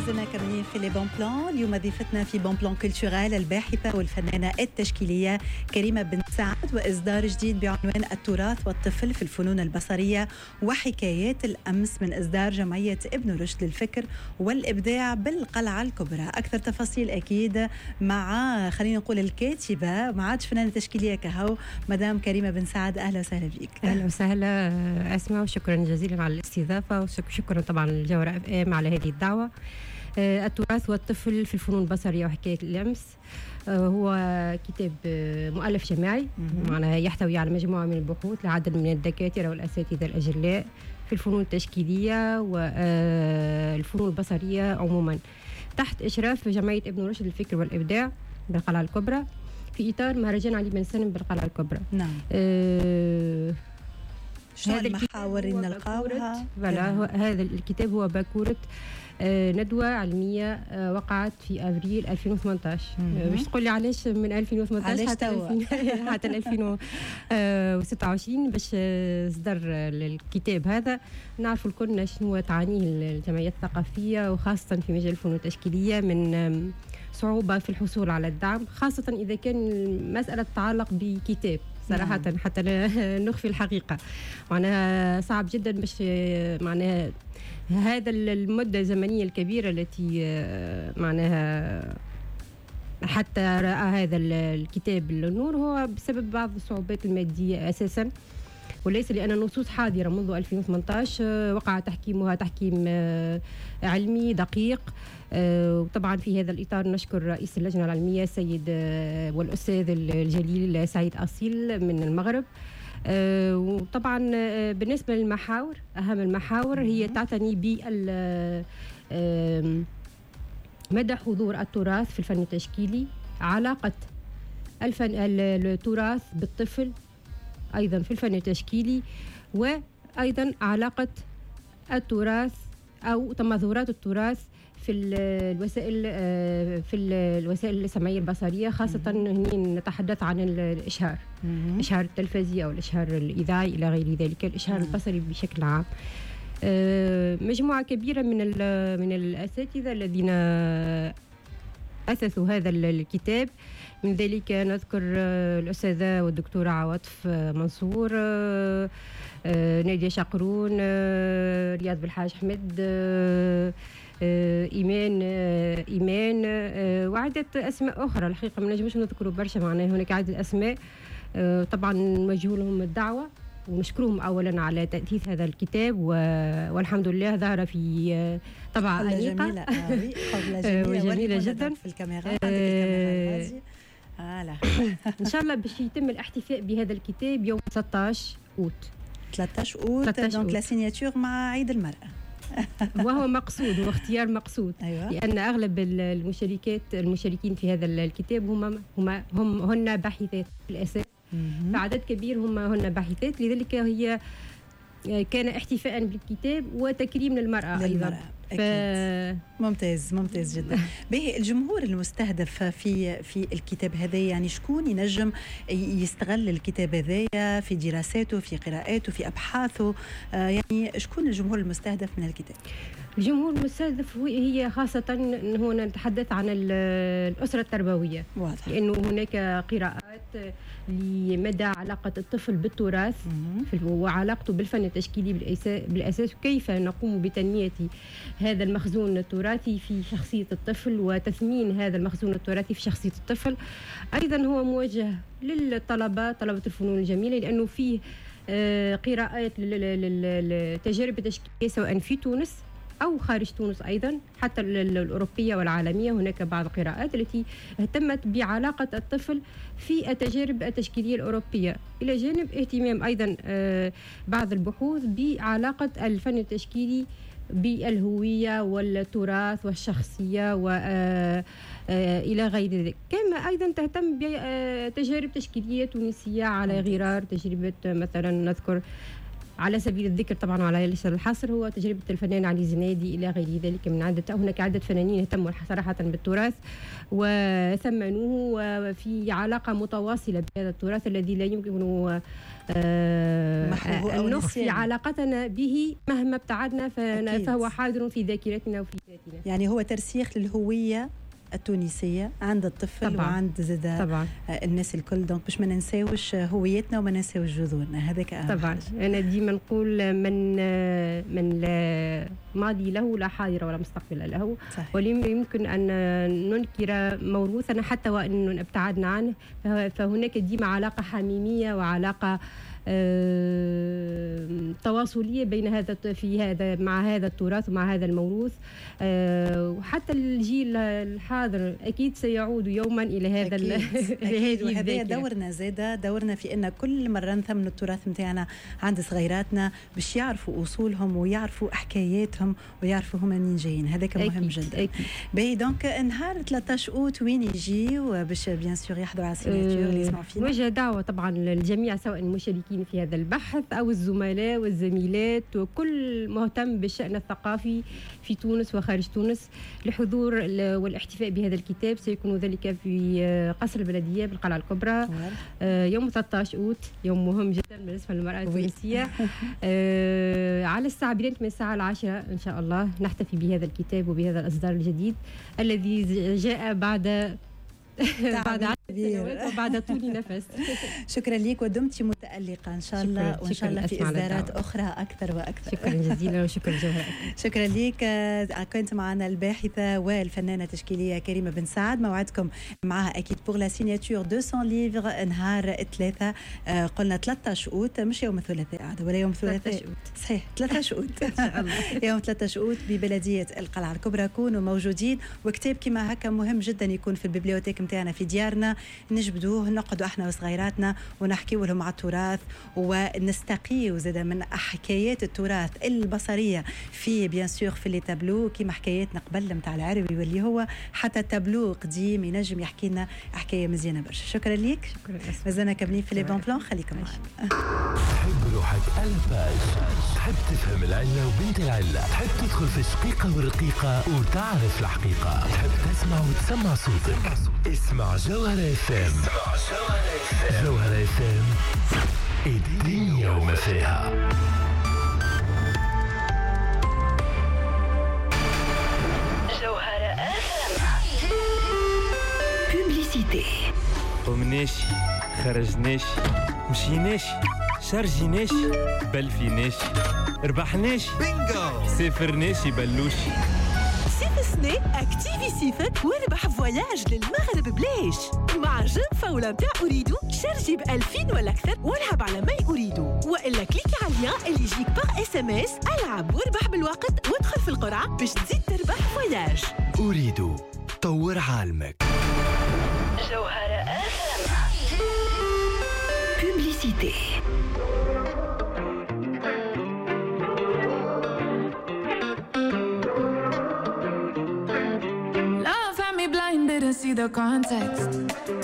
لازلنا كملين في لي بون بلان. اليوم ضيفتنا في بون بلان كولتورال الباحثة والفنانة التشكيلية كريمة بن سعد، وإصدار جديد بعنوان التراث والطفل في الفنون البصرية وحكايات الأمس من إصدار جمعية ابن رشد للفكر والإبداع بالقلعة الكبرى. أكثر تفاصيل أكيد مع خلينا نقول الكاتبة، ما عادش فنانة تشكيلية كهو، مدام كريمة بن سعد. أهلا وسهلا بك. أهلا وسهلا أسماء، وشكرا جزيلا على الاستضافة، وشكرا طبعا للجوهرة FM على هذه الدعوة. التراث والطفل في الفنون البصرية وحكاية الأمس هو كتاب مؤلف جماعي، معناها يحتوي على مجموعة من البحوث لعدد من الدكاترة والأساتذة الأجلاء في الفنون التشكيلية والفنون البصرية عموما، تحت إشراف جمعية ابن رشد للفكر والإبداع بالقلعة الكبرى في إطار مهرجان علي بن سالم بالقلعة الكبرى. نعم. شنو المحاور اللي نلقاوها؟ هذا الكتاب هو باكورة ندوة علمية وقعت في أبريل 2018. باش تقول لي علاش من 2018 حتى 2026 باش اصدر الكتاب هذا؟ نعرف الكل شنو تعنيه الجمعيات الثقافية، وخاصة في مجال الفنون التشكيلية من صعوبة في الحصول على الدعم، خاصة إذا كان مسألة تتعلق بكتاب صراحة. حتى لا نخفي الحقيقة، معناها صعب جدا باش معناها هذا المدة الزمنية الكبيرة التي معناها حتى رأى هذا الكتاب النور هو بسبب بعض الصعوبات المادية أساسا، وليس لأن النصوص حاضرة منذ 2018 وقع تحكيمها تحكيم علمي دقيق. وطبعا في هذا الإطار نشكر رئيس اللجنة العلمية السيد والأستاذ الجليل سعيد أصيل من المغرب. وطبعا بالنسبة للمحاور، أهم المحاور هي تعتني مدى حضور التراث في الفن التشكيلي، علاقة التراث بالطفل أيضا في الفن التشكيلي، وأيضا علاقة التراث أو تماثرات التراث في الوسائل السمعية البصرية، خاصة هنا نتحدث عن الإشهار، الإشهار التلفزي أو الإشهار الإذاعي إلى غير ذلك، الإشهار البصري بشكل عام. مجموعة كبيرة من الأساتذة الذين أسسوا هذا الكتاب، من ذلك نذكر الأستاذة والدكتورة عواطف منصور، نادية شقرون، رياض بالحاج أحمد، إيمان وعدة أسماء أخرى. الحقيقة ما نجمش نذكروا برشا، معناها هناك عدة أسماء. طبعا نوجه لهم الدعوة ونشكرهم أولا على تأثيث هذا الكتاب، والحمد لله ظهر في طبعة أنيقة وجميلة جدا في الكاميرا. إن شاء الله باش يتم الاحتفاء بهذا الكتاب يوم 13 أوت. 13 أوت دونك لا سيناتور مع عيد المرأة. وهو مقصود، هو اختيار مقصود. أيوة. لأن أغلب المشاركين في هذا الكتاب هن باحثات في الأساس، فعدد كبير هن باحثات، لذلك هي كان احتفاء بالكتاب وتكريم للمرأة أيضا. ممتاز جدا. به الجمهور المستهدف في الكتاب هذا، يعني شكون ينجم يستغل الكتاب هذا في دراساته، في قراءاته، في أبحاثه؟ يعني شكون الجمهور المستهدف من الكتاب؟ الجمهور المستهدف هي خاصة هنا نتحدث عن الأسرة التربوية، واضح. لأنه هناك قراءات لمدى علاقة الطفل بالتراث وعلاقته بالفن التشكيلي بالأساس، وكيف نقوم بتنمية هذا المخزون التراثي في شخصية الطفل وتثمين هذا المخزون التراثي في شخصية الطفل. أيضا هو موجه طلبة الفنون الجميلة، لأنه فيه قراءات للتجارب التشكيلية سواء في تونس أو خارج تونس، أيضا حتى الأوروبية والعالمية. هناك بعض القراءات التي اهتمت بعلاقة الطفل في التجارب التشكيلية الأوروبية، إلى جانب اهتمام أيضا بعض البحوث بعلاقة الفن التشكيلي بالهوية والتراث والشخصية وإلى غير ذلك. كما أيضا تهتم بتجارب تشكيلية تونسية على غرار، تجربة مثلا نذكر على سبيل الذكر طبعا وعلى لسان الحصر هو تجربة الفنان علي زنادي إلى غير ذلك من عدة. هناك عدة فنانين اهتموا صراحة بالتراث وثمنوه وفي علاقة متواصلة بهذا التراث الذي لا يمكن أن نخفي علاقتنا به مهما ابتعدنا، فهو حاضر في ذاكرتنا وفي ذاتنا. يعني هو ترسيخ للهوية التونسية عند الطفل طبعاً. وعند زاد الناس الكل. دونك باش ما ننساوش هويتنا وما ننساوش جذورنا، هذاك أهم طبعا حاجة. أنا ديما نقول من لا ماضي له لا حاضر ولا مستقبل له، ولا يمكن أن ننكر موروثنا حتى وأن ابتعدنا عنه، فهناك ديما علاقة حميمية وعلاقة تواصلية بين هذا مع هذا التراث ومع هذا الموروث. وحتى الجيل الحاضر أكيد سيعود يوما إلى هذا أكيد. وهذا دورنا زادة، دورنا في أن كل مرة نثمن التراث متاعنا عند صغيراتنا باش يعرفوا أصولهم ويعرفوا حكاياتهم ويعرفوا هما منين جايين. هذاك مهم جدا. باهي دونك نهار 13 أوت وين يجي وباش بيان سور يحضروا على السيناتور اللي يسمعوا فينا؟ وجه دعوة طبعا للجميع سواء المشاركين في هذا البحث أو الزملاء والزميلات وكل مهتم بالشأن الثقافي في تونس وخارج تونس لحضور والاحتفاء بهذا الكتاب. سيكون ذلك في قصر البلدية بالقلعة الكبرى يوم 13 أوت، يوم مهم جدا بالنسبة للمرأة التونسية. على الساعة بداية من الساعة 10 إن شاء الله نحتفي بهذا الكتاب وبهذا الإصدار الجديد الذي جاء بعد سنوات وبعد طول نفس. شكرا لك ودمتي متألقة إن شاء الله، وإن شاء الله في إصدارات أخرى أكثر وأكثر. شكرا جزيلا وشكرا جوهرة. شكرا لك. كنت معنا الباحثة والفنانة التشكيلية كريمة بن سعد. موعدكم معها أكيد بور لا سيناتور 200 ليفغ نهار 3 قلنا 13 أوت، مش يوم الثلاثاء عاد ولا يوم الثلاثاء صحيح 13 أوت إن شاء الله. يوم 13 أوت ببلدية القلعة الكبرى. كونوا موجودين، وكتاب كما هكا مهم جدا يكون في الببليوتيك متاعنا في ديارنا، نجبدوه نقعدوا احنا وصغيراتنا ونحكيوا لهم على التراث ونستقيوا زاده من حكايات التراث البصريه في بيان سور في لي تابلو كيما حكاياتنا قبل نتاع العربي واللي هو حتى تابلو قديم ينجم يحكي لنا حكايه مزيانه برشا. شكرا ليك. شكرا. مازلنا كاملين في لي بون بلان، خليكم معنا. تحب روحك الباج، تحب تفهم العله وبنت العله، تحب تدخل في الشقيقه والرقيقه وتعرف الحقيقه، تحب تسمع وتسمع صوتك. اسمع جوهرة FM. جوهرة FM الدنيا وما فيها. جوهرة FM. بوبليسيتي. قمناشي، خرجناشي، مشيناشي، شارجيناشي، بلفيناشي، ربحناشي، بينجو، سافرناشي بلوشي. سنة اكتيفي سيفك واربح فواياج للمغرب بلاش مع جيم فاولة متاع أريدو. شارجي ب2000 ولا أكثر والعب على ما أريدو، وإلا كليك على اللين اللي يجيك باغ SMS. ألعب واربح بالوقت وادخل في القرعة باش تزيد تربح فواياج. أريدو طور عالمك. جوهرة FM. بوبليسيتي. See the context.